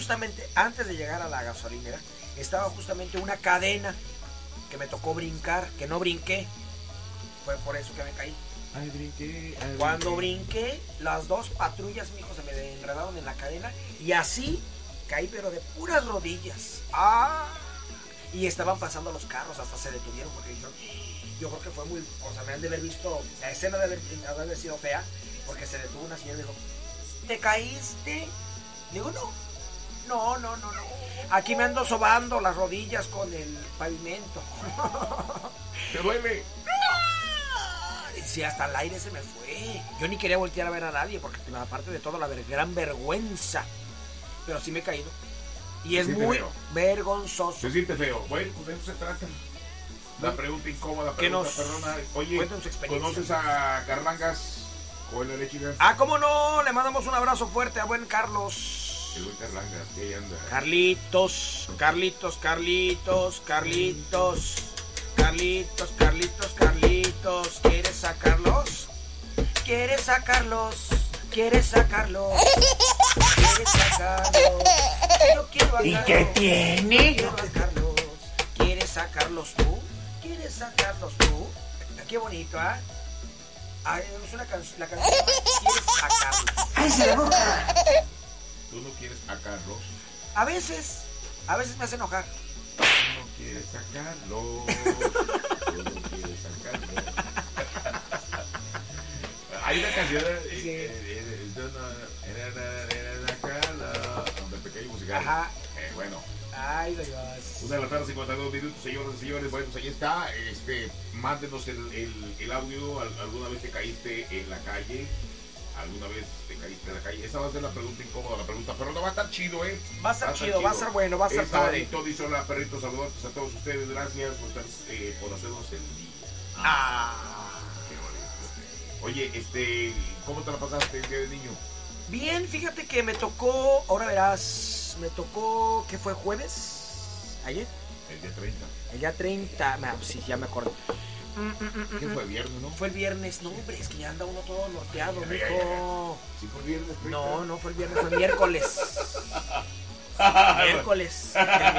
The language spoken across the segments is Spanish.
justamente antes de llegar a la gasolinera, estaba justamente una cadena que me tocó brincar, que no brinqué. Fue por eso que me caí. Ay, brinqué. Cuando brinqué, las dos patrullas, mijo, se me enredaron en la cadena y así caí, pero de puras rodillas. Y estaban pasando los carros, hasta se detuvieron porque dijeron, yo creo que fue muy, o sea, me han de haber visto, la escena de haber sido fea, porque se detuvo una señora y dijo, ¿te caíste? Digo, no. Aquí me ando sobando las rodillas con el pavimento. ¿Te duele? Sí, hasta el aire se me fue. Yo ni quería voltear a ver a nadie, porque aparte de todo, la gran vergüenza. Pero sí me he caído. Y es muy feo. vergonzoso. Se siente feo. Bueno, pues de eso se trata. La pregunta incómoda, pregunta perrona. Oye, ¿conoces a Carlangas? ¿O el Lechigas? ¿Cómo no? Le mandamos un abrazo fuerte a buen Carlos. El buen Carlangas, que ahí anda. Carlitos. ¿Quieres sacarlos? ¿Quieres sacarlos? Yo quiero sacarlos. ¿Y qué tiene? Quiero sacarlos. ¿Quieres sacarlos tú? Qué bonito, ¿ah? Es una canción, la canción se llama ¿Quieres sacarlos? ¡Ay, se la boca! ¿Tú no quieres sacarlos? A veces me hace enojar. Tú no quieres sacarlos. Hay una canción de pequeño musical. Ajá. Bueno. Ay, Dios. 1:52 PM, señoras y señores. Bueno, pues ahí está. Mándenos el audio. ¿Alguna vez te caíste en la calle? Esa va a ser la pregunta incómoda, la pregunta, pero no va a estar chido, Va a estar chido, va a estar bueno, va a estar padre. Dice hola, perrito, saludos a todos ustedes, gracias por hacernos el día. Qué bonito. Oye, ¿cómo te la pasaste el día de niño? Bien, fíjate que me tocó, ahora verás, ¿qué fue, jueves? ¿Ayer? El día 30. El día 30, sí, ya me acuerdo. ¿Qué fue, viernes, no? Fue el viernes, no, hombre, es que ya anda uno todo norteado, mijo. ¿Sí fue el viernes 30? No fue el viernes, fue miércoles. miércoles.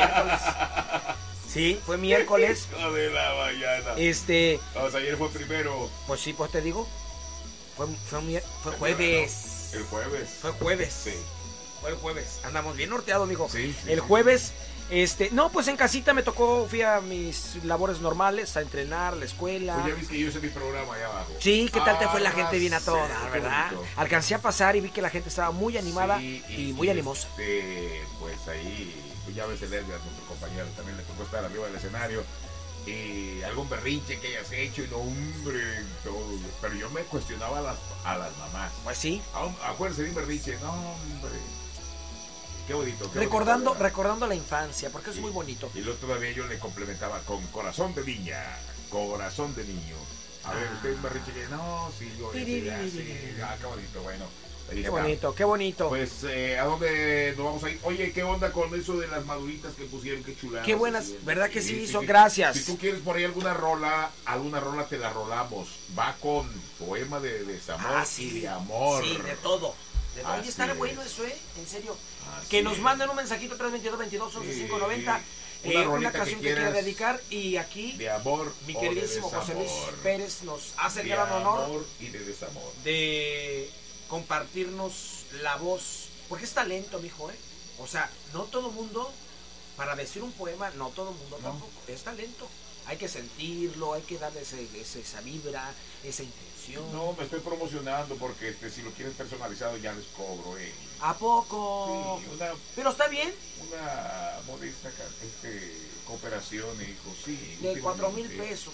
Sí, fue miércoles. Hijo de la mañana. Vamos, ayer fue primero. Pues sí, pues te digo. Fue jueves. El jueves. Fue jueves. Sí. Fue el jueves. Andamos bien norteados, mijo. Sí, el jueves. No, pues en casita me tocó, fui a mis labores normales, a entrenar, a la escuela. Pues ya viste que yo hice mi programa allá abajo. Sí, ¿qué tal te fue la gente bien a toda, sí, verdad? Alcancé a pasar y vi que la gente estaba muy animada y muy animosa. Pues ahí, pues ya ves el Edgar, nuestro compañero, también le tocó estar arriba del escenario. Algún berrinche que hayas hecho y no, hombre, todo. Pero yo me cuestionaba a las mamás. Pues sí. Acuérdense de un berrinche, no, hombre. Qué bonito. Recordando la infancia, porque es muy bonito. Y luego todavía yo le complementaba con corazón de niña, corazón de niño. A ver, usted me berrinche que no, sí, yo qué bonito, bueno. Qué bonito. Pues, ¿a dónde nos vamos a ir? Oye, ¿qué onda con eso de las maduritas que pusieron? Qué chuladas. Qué buenas, ¿verdad que sí? Gracias. Si tú quieres por ahí alguna rola te la rolamos. Va con poema de desamor y de amor. Sí, de todo. Oye, está bueno eso, en serio. Que nos manden un mensajito 322-22-11-590. Una canción que quiera dedicar. Y aquí, de amor, mi queridísimo José Luis Pérez nos hace el gran honor amor y de desamor. De compartirnos la voz. Porque es talento, mijo, O sea, no todo mundo, para decir un poema, no todo mundo tampoco. Es talento. Hay que sentirlo, hay que darle esa vibra, esa intención. No, me estoy promocionando porque si lo quieres personalizado ya les cobro. ¿A poco? Sí, pero está bien. Una modesta cooperación, hijo, sí. De 4,000 pesos.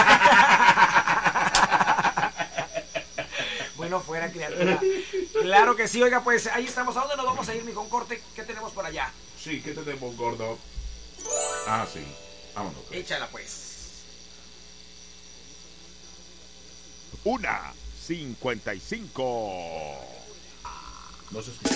Bueno, fuera, criatura. Claro que sí, oiga, pues ahí estamos. ¿A dónde nos vamos a ir, mijo? Un corte. ¿Qué tenemos por allá? Sí, ¿qué tenemos, gordo? Sí. Vámonos. Échala, pues. 1:55. No se escucha.